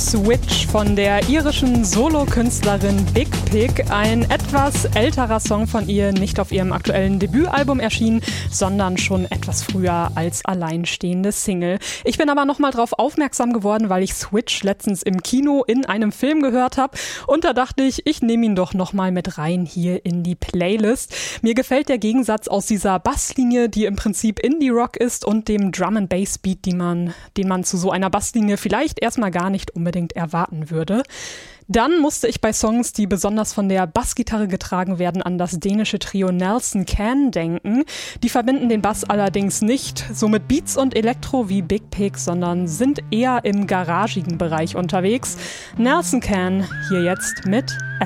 Switch von der irischen Solokünstlerin Big Pig, ein etwas älterer Song von ihr, nicht auf ihrem aktuellen Debütalbum erschienen, sondern schon etwas früher als alleinstehende Single. Ich bin aber nochmal drauf aufmerksam geworden, weil ich Switch letztens im Kino in einem Film gehört habe und da dachte ich nehme ihn doch nochmal mit rein hier in die Playlist. Mir gefällt der Gegensatz aus dieser Basslinie, die im Prinzip Indie-Rock ist, und dem Drum-and-Bass-Beat, den man zu so einer Basslinie vielleicht erstmal gar nicht unbedingt erwarten würde. Dann musste ich bei Songs, die besonders von der Bassgitarre getragen werden, an das dänische Trio Nelson Can denken. Die verbinden den Bass allerdings nicht so mit Beats und Elektro wie Big Pig, sondern sind eher im garagigen Bereich unterwegs. Nelson Can hier jetzt mit